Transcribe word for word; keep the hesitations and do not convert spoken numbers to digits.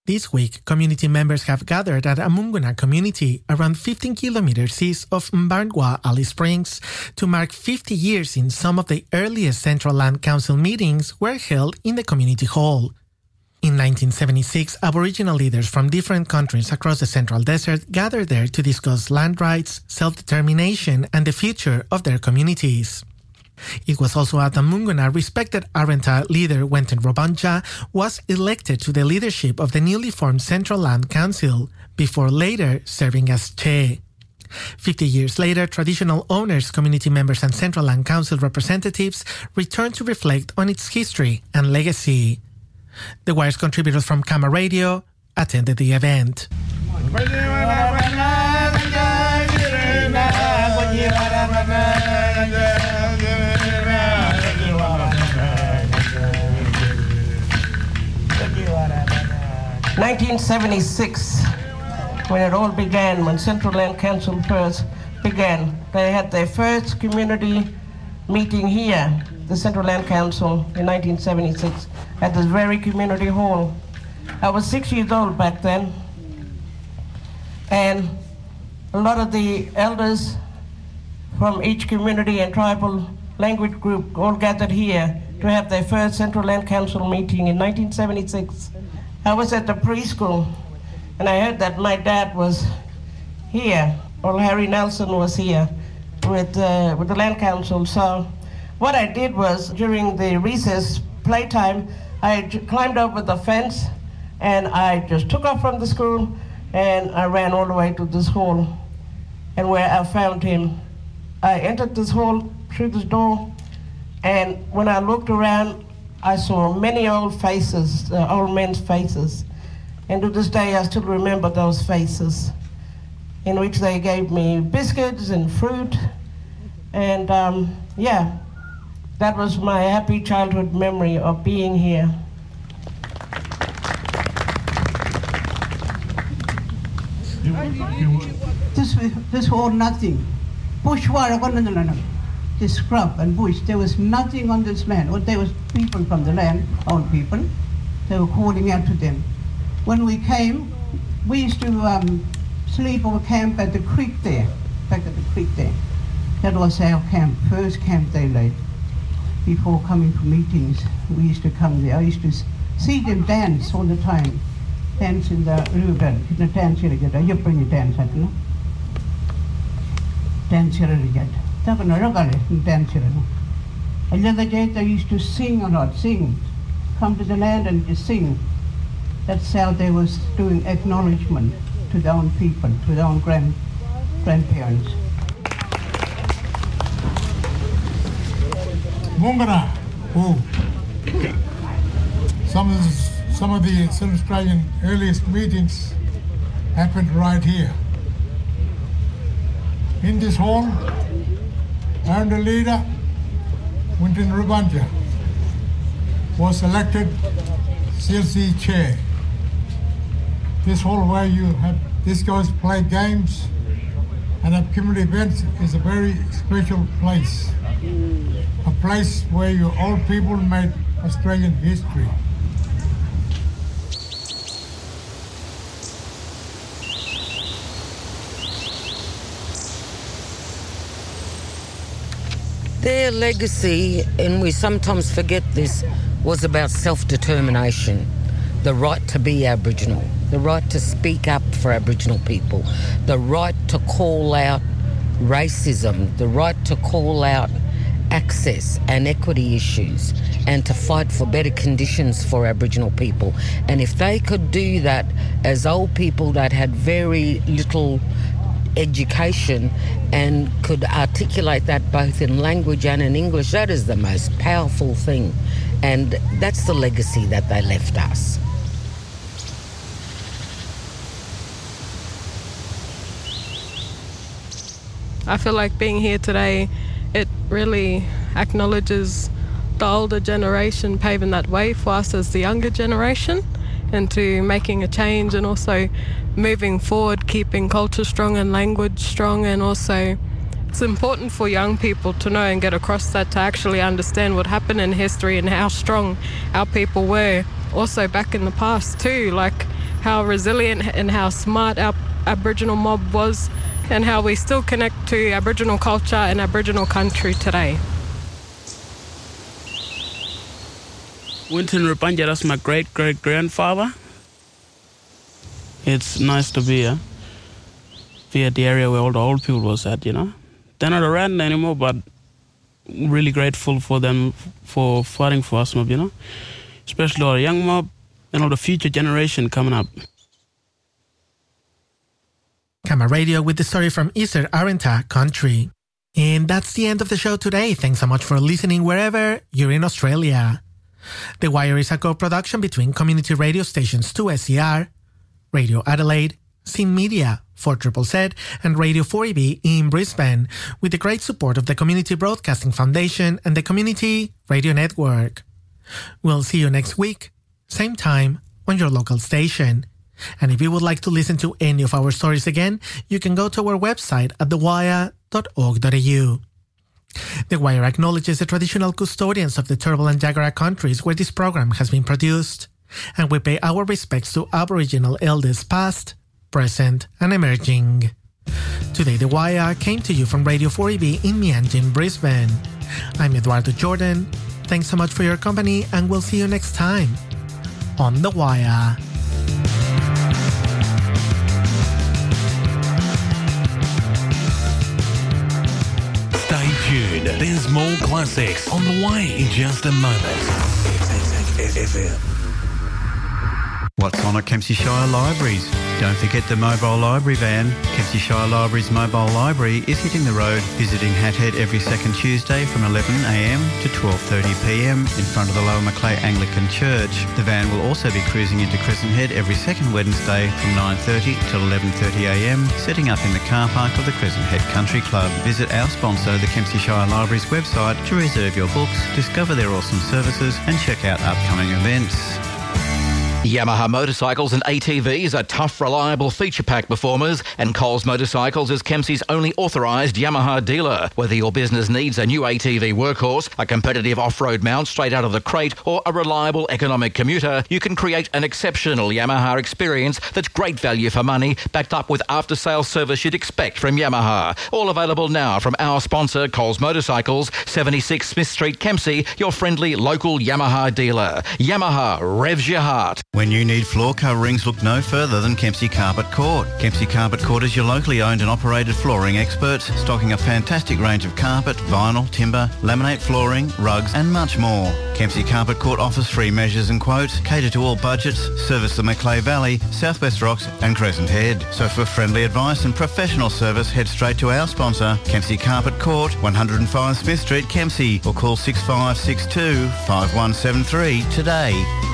This week, community members have gathered at Amunguna community around fifteen kilometers east of Mbarngwa, Alice Springs, to mark fifty years since some of the earliest Central Land Council meetings were held in the community hall. In nineteen seventy-six, Aboriginal leaders from different countries across the Central Desert gathered there to discuss land rights, self-determination, and the future of their communities. It was also at Amunguna respected Arrernte leader Wenten Wobanja was elected to the leadership of the newly formed Central Land Council, before later serving as chair. Fifty years later, traditional owners, community members, and Central Land Council representatives returned to reflect on its history and legacy. The Wire's contributors from Kama Radio attended the event. nineteen seventy-six, when it all began, when Central Land Council first began, they had their first community meeting here, the Central Land Council, in nineteen seventy-six, at this very community hall. I was six years old back then, and a lot of the elders from each community and tribal language group all gathered here to have their first Central Land Council meeting in nineteen seventy-six. I was at the preschool, and I heard that my dad was here, or Harry Nelson was here with, uh, with the Land Council. So what I did was, during the recess playtime, I j- climbed over the fence, and I just took off from the school, and I ran all the way to this hall, and where I found him. I entered this hall through this door, and when I looked around, I saw many old faces, uh, old men's faces. And to this day, I still remember those faces, in which they gave me biscuits and fruit. And um, yeah, that was my happy childhood memory of being here. This, this was nothing. Bush war, this scrub and bush, there was nothing on this land. Well, there was people from the land, old people. They were calling out to them. When we came, we used to um, sleep or camp at the creek there, back at the creek there. That was our camp, first camp they laid. Before coming for meetings, we used to come there. I used to see them dance all the time. Dance in the river, in the dance here again. You bring a dance, I don't know. Dance here again. Dance here. Another day they used to sing a lot, sing. Come to the land and just sing. That's how they was doing acknowledgement to their own people, to their own grand, grandparents. Mungana, oh, some of the, some of the South Australian earliest meetings happened right here. In this hall, and the leader, Wenten Wobanja, was elected C L C chair. This hall where you have these guys play games and have community events is a very special place. A place where your old people made Australian history. Their legacy, and we sometimes forget this, was about self-determination, the right to be Aboriginal, the right to speak up for Aboriginal people, the right to call out racism, the right to call out access and equity issues, and to fight for better conditions for Aboriginal people. And if they could do that as old people that had very little education and could articulate that both in language and in English, that is the most powerful thing. And that's the legacy that they left us. I feel like being here today, it really acknowledges the older generation paving that way for us as the younger generation into making a change, and also moving forward, keeping culture strong and language strong. And also it's important for young people to know and get across that, to actually understand what happened in history and how strong our people were also back in the past too. Like how resilient and how smart our Aboriginal mob was, and how we still connect to Aboriginal culture and Aboriginal country today. Winton Rupanja, that's my great-great-grandfather. It's nice to be, uh, be at the area where all the old people was at, you know. They're not around anymore, but really grateful for them for fighting for us, mob, you know. Especially our young mob and all the future generation coming up. Kama Radio with the story from Eastern Arrernte country. And that's the end of the show today. Thanks so much for listening wherever you're in Australia. The Wire is a co-production between community radio stations two S E R, Radio Adelaide, Sin Media, four Z Z Z, and Radio four E B in Brisbane, with the great support of the Community Broadcasting Foundation and the Community Radio Network. We'll see you next week, same time, on your local station. And if you would like to listen to any of our stories again, you can go to our website at the wire dot org dot a u. The Wire acknowledges the traditional custodians of the Turrbal and Jagera countries where this program has been produced, and we pay our respects to Aboriginal elders past, present, and emerging. Today The Wire came to you from Radio four E B in Meanjin, Brisbane. I'm Eduardo Jordan. Thanks so much for your company, and we'll see you next time on The Wire. Stay tuned. There's more classics on the way in just a moment. F M. What's on at Kempsey Shire Libraries? Don't forget the mobile library van. Kempsey Shire Libraries mobile library is hitting the road, visiting Hathead every second Tuesday from eleven a m to twelve thirty p m in front of the Lower Macleay Anglican Church. The van will also be cruising into Crescent Head every second Wednesday from nine thirty till eleven thirty a m, setting up in the car park of the Crescent Head Country Club. Visit our sponsor, the Kempsey Shire Libraries website, to reserve your books, discover their awesome services and check out upcoming events. Yamaha motorcycles and A T Vs are tough, reliable, feature-packed performers, and Coles Motorcycles is Kempsey's only authorised Yamaha dealer. Whether your business needs a new A T V workhorse, a competitive off-road mount straight out of the crate, or a reliable economic commuter, you can create an exceptional Yamaha experience that's great value for money, backed up with after-sales service you'd expect from Yamaha. All available now from our sponsor, Coles Motorcycles, seventy-six Smith Street, Kempsey, your friendly local Yamaha dealer. Yamaha revs your heart. When you need floor coverings, look no further than Kempsey Carpet Court. Kempsey Carpet Court is your locally owned and operated flooring experts, stocking a fantastic range of carpet, vinyl, timber, laminate flooring, rugs and much more. Kempsey Carpet Court offers free measures and quotes, cater to all budgets, service the Macleay Valley, Southwest Rocks and Crescent Head. So for friendly advice and professional service, head straight to our sponsor, Kempsey Carpet Court, one oh five Smith Street, Kempsey, or call six five six two, five one seven three today.